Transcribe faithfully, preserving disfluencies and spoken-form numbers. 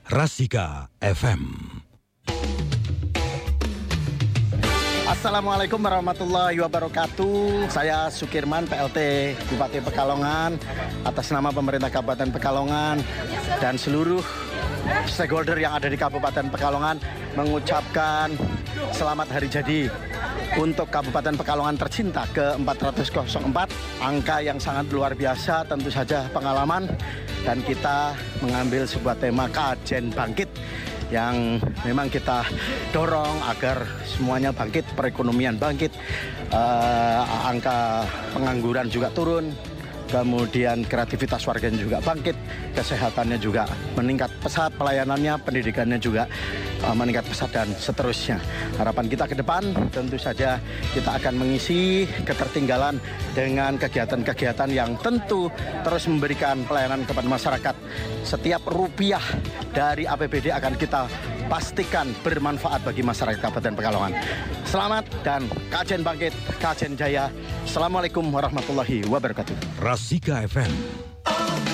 Rasika F M. Assalamualaikum warahmatullahi wabarakatuh. Saya Sukirman, P L T Bupati Pekalongan, atas nama pemerintah Kabupaten Pekalongan dan seluruh stakeholder yang ada di Kabupaten Pekalongan mengucapkan selamat hari jadi untuk Kabupaten Pekalongan tercinta ke empat ratus empat. Angka yang sangat luar biasa, tentu saja pengalaman, dan kita mengambil sebuah tema Kajen Bangkit yang memang kita dorong agar semuanya bangkit, perekonomian bangkit, uh, angka pengangguran juga turun, kemudian kreativitas warganya juga bangkit, kesehatannya juga meningkat pesat, pelayanannya, pendidikannya juga uh, meningkat pesat, dan seterusnya. Harapan kita ke depan tentu saja kita akan mengisi ketertinggalan dengan kegiatan-kegiatan yang tentu terus memberikan pelayanan kepada masyarakat. Setiap rupiah dari A P B D akan kita pastikan bermanfaat bagi masyarakat Kabupaten Pekalongan. Selamat dan Kajen Bangkit, Kajen Jaya. Assalamualaikum warahmatullahi wabarakatuh. Rasika F M.